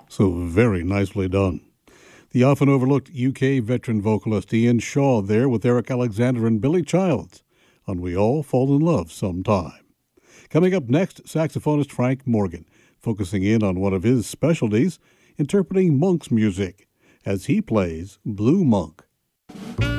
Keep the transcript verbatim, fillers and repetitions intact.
So very nicely done. The often overlooked U K veteran vocalist Ian Shaw there with Eric Alexander and Billy Childs on We All Fall in Love Sometime. Coming up next, saxophonist Frank Morgan, focusing in on one of his specialties, interpreting Monk's music, as he plays Blue Monk.